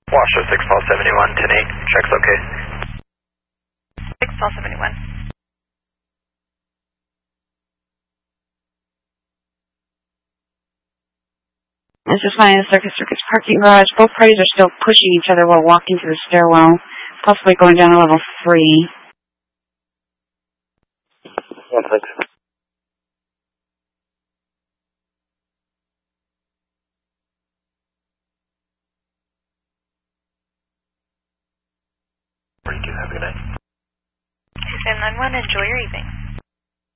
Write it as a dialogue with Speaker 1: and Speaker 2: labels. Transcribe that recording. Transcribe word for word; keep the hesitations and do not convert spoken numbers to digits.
Speaker 1: Washoe six Paul seventy-one, ten eight, checks okay.
Speaker 2: six Paul seventy-one.
Speaker 3: This is finding the Circus Circus parking garage. Both parties are still pushing each other while walking to the stairwell, possibly going down to level three.
Speaker 1: One six. forty-two, have a good night.
Speaker 2: two seven nine one, enjoy your evening.